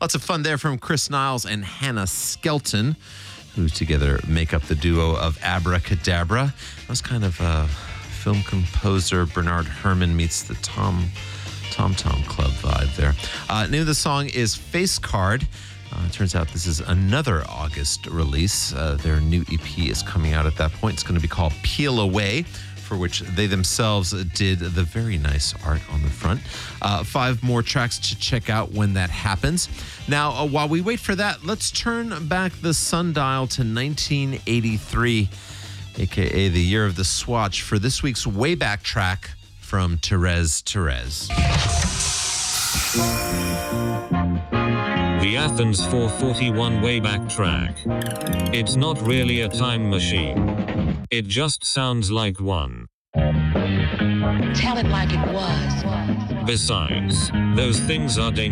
Lots of fun there from Chris Niles and Hannah Skelton, who together make up the duo of Abracadabra. That was kind of film composer Bernard Herrmann meets the Tom Club vibe there. Name of the song is Face Card. Turns out this is another August release. Their new EP is coming out at that point. It's going to be called Peel Away, for which they themselves did the very nice art on the front. 5 more tracks to check out when that happens. Now, while we wait for that, let's turn back the sundial to 1983, aka the year of the Swatch, for this week's Wayback track from Therese. The Athens 441 Wayback track. It's not really a time machine. It just sounds like one. Tell it like it was. Besides, those things are dangerous.